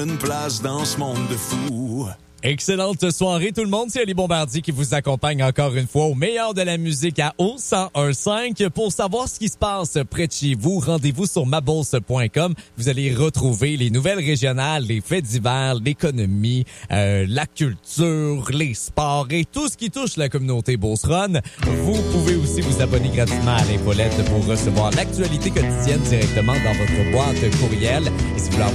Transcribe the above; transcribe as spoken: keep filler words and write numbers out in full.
une place dans ce monde de fous. Excellente soirée tout le monde, c'est Ali Bombardier qui vous accompagne encore une fois au meilleur de la musique à O cent un virgule cinq. Pour savoir ce qui se passe près de chez vous, rendez-vous sur ma bourse point com. Vous allez retrouver les nouvelles régionales, les faits divers, l'économie, euh, la culture, les sports et tout ce qui touche la communauté beauceronne. Vous pouvez aussi vous abonner gratuitement à l'infolette pour recevoir l'actualité quotidienne directement dans votre boîte courriel. Et si vous voulez